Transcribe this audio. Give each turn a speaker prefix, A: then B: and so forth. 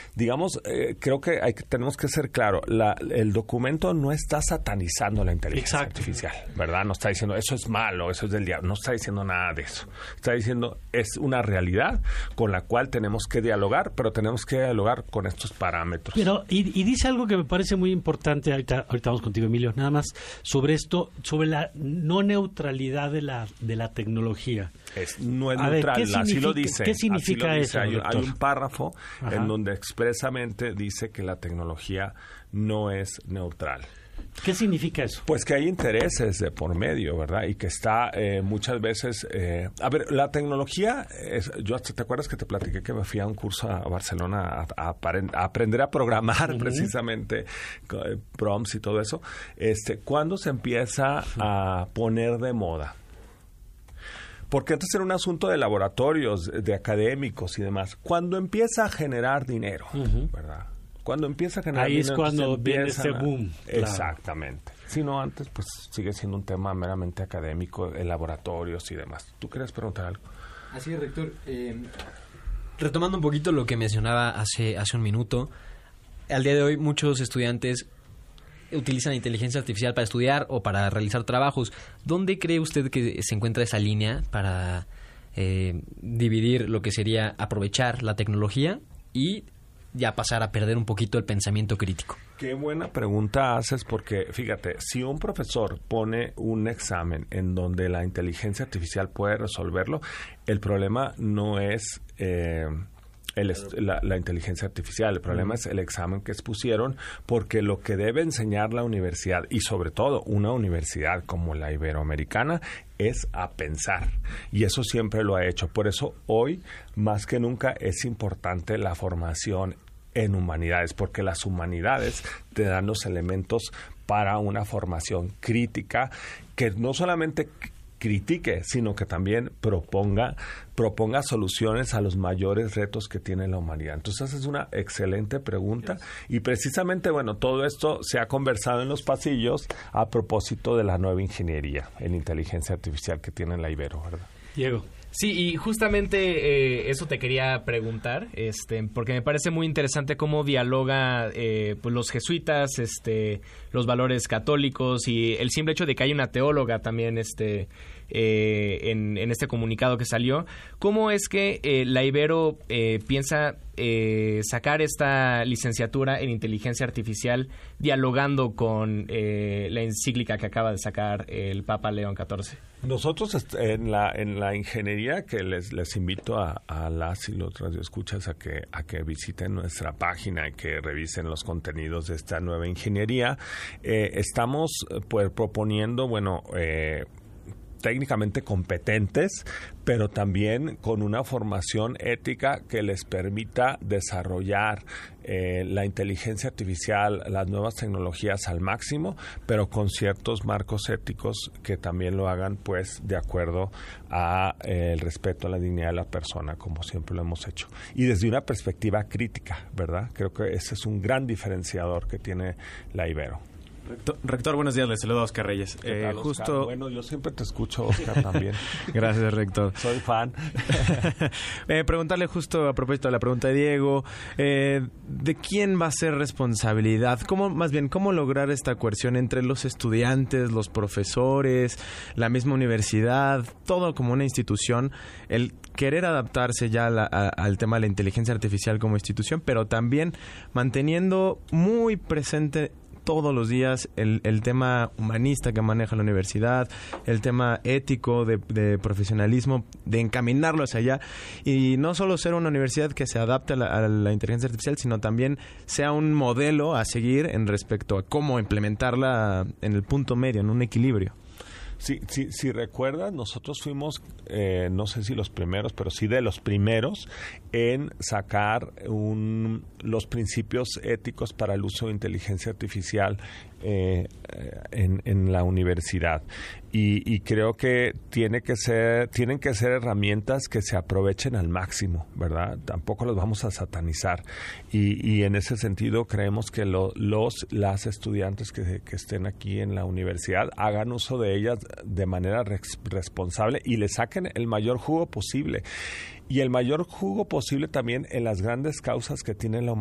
A: digamos, creo que tenemos que ser claro, el documento no está satanizando la inteligencia artificial, ¿verdad? No está diciendo eso es malo, eso es del diablo, no está diciendo nada de eso. Está diciendo es una realidad con la cual tenemos que dialogar, pero tenemos que dialogar con estos parámetros.
B: Pero, y dice algo que me parece muy importante, ahorita vamos contigo, Emilio, nada más sobre esto, sobre la no neutralidad de la tecnología.
A: No es neutral, así lo dice.
B: ¿Qué significa eso?
A: Hay un párrafo en donde expresamente dice que la tecnología no es neutral.
B: ¿Qué significa eso?
A: Pues que hay intereses de por medio, ¿verdad? Y que está muchas veces... a ver, la tecnología... ¿te acuerdas que te platiqué que me fui a un curso a Barcelona a aprender a programar precisamente prompts y todo eso? ¿Cuándo se empieza a poner de moda? Porque antes era un asunto de laboratorios, de académicos y demás. Cuando empieza a generar dinero, ¿verdad? Cuando empieza a generar
B: dinero...
A: Ahí
B: es cuando viene ese boom.
A: Exactamente. Claro. Si no, antes pues sigue siendo un tema meramente académico, en laboratorios y demás. ¿Tú querías preguntar algo?
C: Así es, rector. Retomando un poquito lo que mencionaba hace un minuto, al día de hoy muchos estudiantes utilizan inteligencia artificial para estudiar o para realizar trabajos. ¿Dónde cree usted que se encuentra esa línea para dividir lo que sería aprovechar la tecnología y ya pasar a perder un poquito el pensamiento crítico?
A: Qué buena pregunta haces, porque fíjate, si un profesor pone un examen en donde la inteligencia artificial puede resolverlo, el problema no es... la inteligencia artificial. El problema es el examen que expusieron, porque lo que debe enseñar la universidad, y sobre todo una universidad como la Iberoamericana, es a pensar. Y eso siempre lo ha hecho. Por eso hoy, más que nunca, es importante la formación en humanidades, porque las humanidades te dan los elementos para una formación crítica que no solamente critique, sino que también proponga soluciones a los mayores retos que tiene la humanidad. Entonces es una excelente pregunta, y precisamente, bueno, todo esto se ha conversado en los pasillos a propósito de la nueva ingeniería en inteligencia artificial que tiene la Ibero, ¿verdad?
B: Diego.
D: Sí, y justamente eso te quería preguntar, porque me parece muy interesante cómo dialoga pues los jesuitas, los valores católicos, y el simple hecho de que hay una teóloga también en este comunicado que salió. ¿Cómo es que la Ibero piensa sacar esta licenciatura en inteligencia artificial dialogando con la encíclica que acaba de sacar el Papa León XIV?
A: Nosotros en la ingeniería, que les invito a las y los radioescuchas a que visiten nuestra página y que revisen los contenidos de esta nueva ingeniería, estamos pues proponiendo, técnicamente competentes, pero también con una formación ética que les permita desarrollar la inteligencia artificial, las nuevas tecnologías al máximo, pero con ciertos marcos éticos que también lo hagan pues de acuerdo a el respeto a la dignidad de la persona, como siempre lo hemos hecho. Y desde una perspectiva crítica, ¿verdad? Creo que ese es un gran diferenciador que tiene la Ibero.
E: Rector, buenos días, les saludo a Oscar Reyes.
A: Oscar? Bueno, yo siempre te escucho, Oscar, también.
E: Gracias, rector.
A: Soy fan.
E: Preguntarle justo a propósito de la pregunta de Diego, ¿de quién va a ser responsabilidad? ¿Cómo lograr esta coerción entre los estudiantes, los profesores, la misma universidad, todo como una institución, el querer adaptarse ya al tema de la inteligencia artificial como institución, pero también manteniendo muy presente todos los días el tema humanista que maneja la universidad, el tema ético de profesionalismo, de encaminarlo hacia allá, y no solo ser una universidad que se adapte a la inteligencia artificial, sino también sea un modelo a seguir en respecto a cómo implementarla en el punto medio, en un equilibrio?
A: Si recuerdas, nosotros fuimos, no sé si los primeros, pero sí de los primeros en sacar los principios éticos para el uso de inteligencia artificial en la universidad. Y creo que tienen que ser herramientas que se aprovechen al máximo, ¿verdad? Tampoco los vamos a satanizar. Y en ese sentido creemos que las estudiantes que estén aquí en la universidad hagan uso de ellas de manera responsable y le saquen el mayor jugo posible. Y el mayor jugo posible también en las grandes causas que tiene la humanidad.